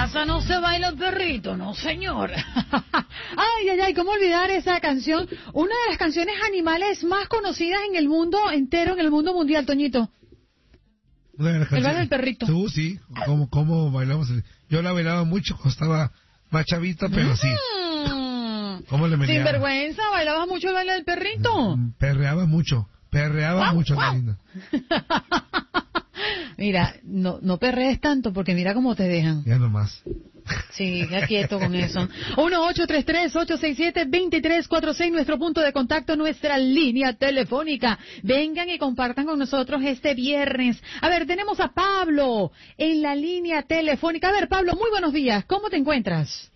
casa no se baila el perrito, no señor. Ay, ay, ay, ¿cómo olvidar esa canción? Una de las canciones animales más conocidas en el mundo entero, en el mundo mundial, Toñito. El baile del perrito. Tú sí, ¿cómo bailamos? Yo la bailaba mucho cuando estaba más chavito, pero sí. ¿Cómo le meneaba? Sinvergüenza, ¿bailabas mucho el baile del perrito? Perreaba mucho, la linda. Mira, no perrees tanto porque mira cómo te dejan. Ya nomás. Sí, ya quieto con eso. 1-833-867-2346, nuestro punto de contacto, nuestra línea telefónica. Vengan y compartan con nosotros este viernes. A ver, tenemos a Pablo en la línea telefónica. A ver, Pablo, muy buenos días. ¿Cómo te encuentras?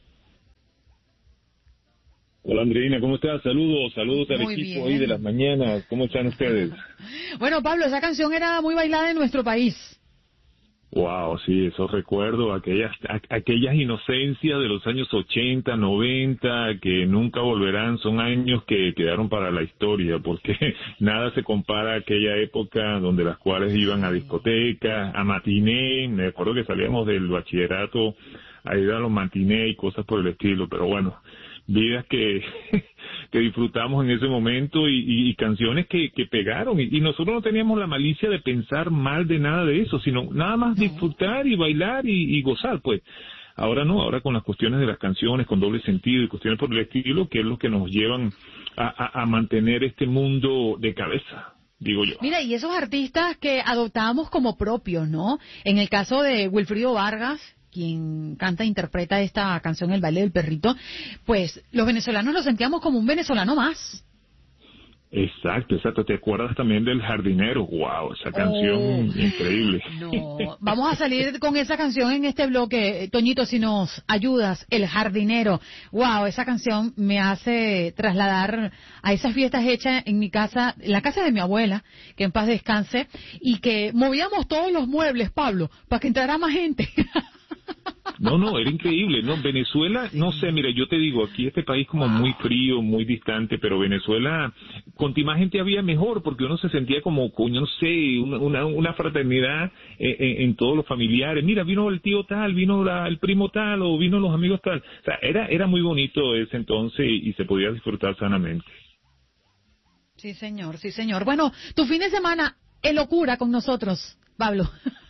Hola Andreina, ¿cómo estás? Saludos al muy equipo bien. ahí de las mañanas. ¿Cómo están ustedes? Bueno, Pablo, esa canción era muy bailada en nuestro país. Wow, sí, esos recuerdos, aquellas inocencias de los años 80, 90, que nunca volverán, son años que quedaron para la historia, porque nada se compara a aquella época donde las cuales iban a discotecas, a matiné. Me acuerdo que salíamos del bachillerato a ir a los matiné y cosas por el estilo, pero bueno, vidas que disfrutamos en ese momento y canciones que pegaron y nosotros no teníamos la malicia de pensar mal de nada de eso, sino nada más disfrutar y bailar y gozar, pues. Ahora no, ahora con las cuestiones de las canciones con doble sentido y cuestiones por el estilo, que es lo que nos llevan a mantener este mundo de cabeza, digo yo. Mira, y esos artistas que adoptábamos como propios, ¿no? En el caso de Wilfrido Vargas, quien canta e interpreta esta canción El baile del perrito, pues los venezolanos lo sentíamos como un venezolano más. Exacto. ¿Te acuerdas también del Jardinero? Wow, esa canción increíble. No, vamos a salir con esa canción en este bloque, Toñito, si nos ayudas, El Jardinero. Wow, esa canción me hace trasladar a esas fiestas hechas en mi casa, en la casa de mi abuela, que en paz descanse, y que movíamos todos los muebles, Pablo, para que entrara más gente. No, era increíble, ¿no? Venezuela, no sé, mira, yo te digo, aquí este país como muy frío, muy distante, pero Venezuela, cuanto más gente había mejor, porque uno se sentía como, coño, no sé, una fraternidad en todos los familiares. Mira, vino el tío tal, vino el primo tal, o vino los amigos tal. O sea, era muy bonito ese entonces y se podía disfrutar sanamente. Sí, señor, sí, señor. Bueno, tu fin de semana es locura con nosotros, Pablo.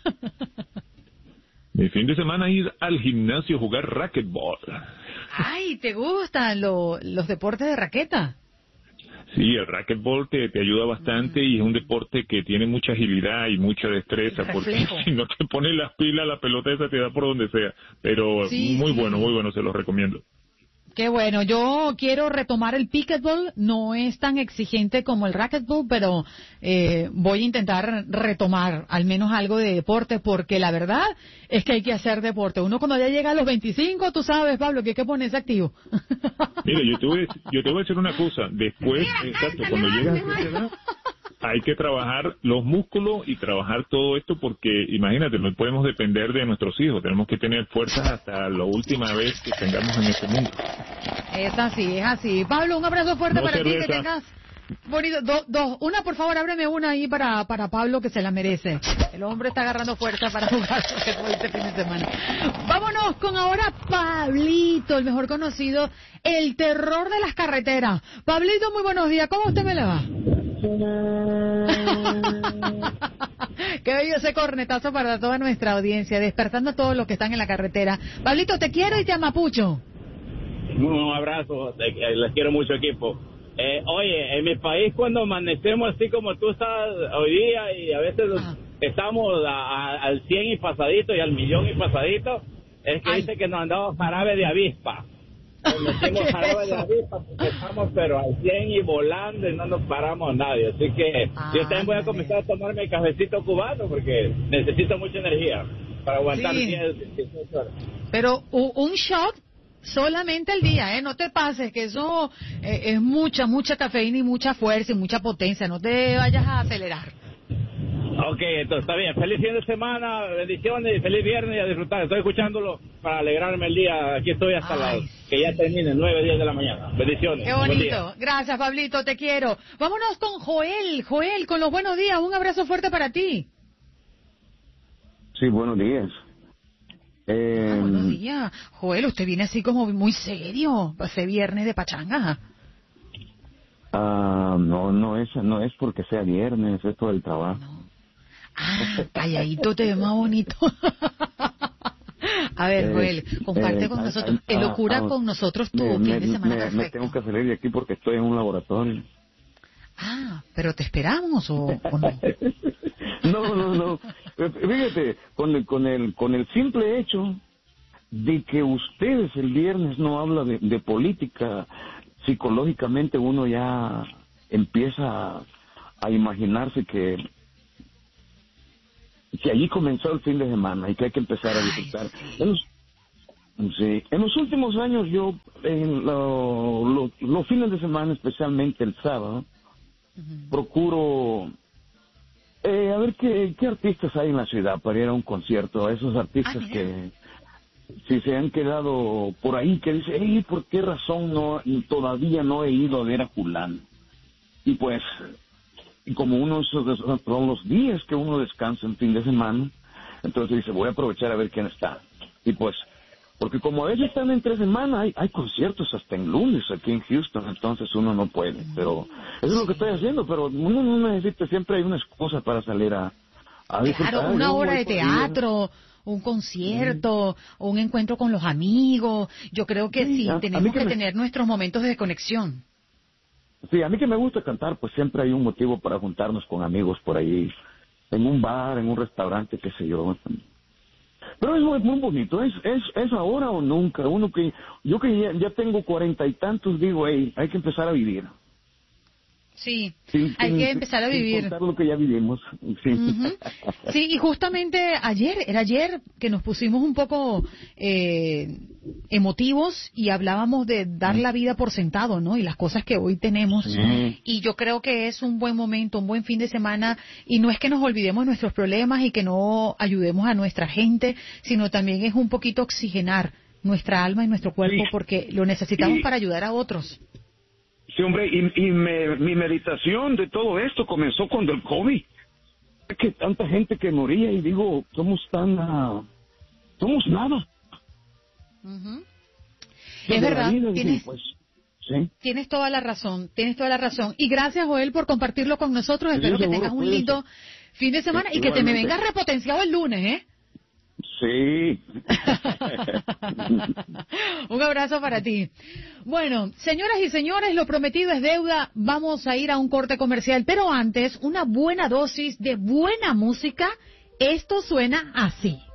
Mi fin de semana ir al gimnasio a jugar racquetball. Ay, ¿te gustan los deportes de raqueta? Sí, el racquetball te ayuda bastante y es un deporte que tiene mucha agilidad y mucha destreza, porque si no te pones las pilas, la pelota esa te da por donde sea. Pero sí, muy bueno, se los recomiendo. Qué bueno, yo quiero retomar el pickleball, no es tan exigente como el racquetball, pero voy a intentar retomar al menos algo de deporte, porque la verdad es que hay que hacer deporte. Uno cuando ya llega a los 25, tú sabes, Pablo, que hay que ponerse activo. Mira, yo te voy a decir una cosa, después, exacto, cuando llegas a esa edad, hay que trabajar los músculos y trabajar todo esto porque, imagínate, no podemos depender de nuestros hijos, tenemos que tener fuerzas hasta la última vez que tengamos en este mundo. Es así. Pablo, un abrazo fuerte para ti, que tengas bonito. Dos. Una, por favor, ábreme una ahí para Pablo, que se la merece. El hombre está agarrando fuerza para jugar este fin de semana. Vámonos con ahora Pablito, el mejor conocido, el terror de las carreteras. Pablito, muy buenos días, ¿cómo usted me le va? Qué bello ese cornetazo para toda nuestra audiencia, despertando a todos los que están en la carretera. Pablito, te quiero y te amapucho. Un abrazo, les quiero mucho, equipo. Oye, en mi país cuando amanecemos así como tú estás hoy día y a veces estamos al 100 y pasadito y al millón y pasadito, es que dice que nos han dado jarabe de avispa. Nos metimos jarabe de avispa porque estamos pero al 100 y volando y no nos paramos nadie. Así que yo también voy a comenzar a tomarme el cafecito cubano porque necesito mucha energía para aguantar 10 horas. Pero un shot solamente el día, no te pases, que eso es mucha cafeína y mucha fuerza y mucha potencia, no te vayas a acelerar. Ok, entonces está bien. Feliz fin de semana, bendiciones y feliz viernes y a disfrutar. Estoy escuchándolo para alegrarme el día. Aquí estoy hasta que ya termine, 9, 10 de la mañana. Bendiciones. Qué bonito. Gracias, Pablito, te quiero. Vámonos con Joel. Joel, con los buenos días. Un abrazo fuerte para ti. Sí, buenos días. Buenos días. Oiga, Joel, usted viene así como muy serio, ese viernes de pachanga. No es porque sea viernes, es por el trabajo. No. Calladito te ve más bonito. A ver, Joel, comparte con nosotros, locura con nosotros tu fin de semana perfecto. Me tengo que salir de aquí porque estoy en un laboratorio. ¿Pero te esperamos o no? No. Fíjate, con el simple hecho de que ustedes el viernes no habla de política, psicológicamente uno ya empieza a imaginarse que allí comenzó el fin de semana y que hay que empezar a disfrutar. En los últimos años yo, en los fines de semana, especialmente el sábado, procuro a ver qué artistas hay en la ciudad para ir a un concierto, a esos artistas que si se han quedado por ahí, que dicen, ¿por qué razón todavía no he ido a ver a fulano? Y pues, como son los días que uno descansa en fin de semana, entonces dice, voy a aprovechar a ver quién está. Y pues, porque como a veces están entre semana, hay conciertos hasta en lunes aquí en Houston, entonces uno no puede. Pero eso es lo que estoy haciendo, pero uno no necesita, siempre hay una excusa para salir a disfrutar. Claro, una obra de teatro, un concierto, o un encuentro con los amigos. Yo creo que sí, tenemos que tener nuestros momentos de desconexión. Sí, a mí que me gusta cantar, pues siempre hay un motivo para juntarnos con amigos por ahí, en un bar, en un restaurante, qué sé yo. Pero es muy bonito, es ahora o nunca. Yo que ya tengo 40 y tantos, digo, hay que empezar a vivir. Sí, hay que empezar a vivir. Contar lo que ya vivimos. Sí. Sí, y justamente era ayer que nos pusimos un poco emotivos y hablábamos de dar la vida por sentado, ¿no? Y las cosas que hoy tenemos. Y yo creo que es un buen momento, un buen fin de semana. Y no es que nos olvidemos de nuestros problemas y que no ayudemos a nuestra gente, sino también es un poquito oxigenar nuestra alma y nuestro cuerpo porque lo necesitamos para ayudar a otros. Sí, hombre, y mi meditación de todo esto comenzó cuando el COVID. Que tanta gente que moría y digo, somos nada. Es verdad, ¿sí? Tienes toda la razón. Y gracias, Joel, por compartirlo con nosotros. Espero que tengas un lindo fin de semana y que te me vengas repotenciado el lunes, ¿eh? Sí. Un abrazo para ti. Bueno, señoras y señores, lo prometido es deuda. Vamos a ir a un corte comercial, pero antes, una buena dosis de buena música. Esto suena así.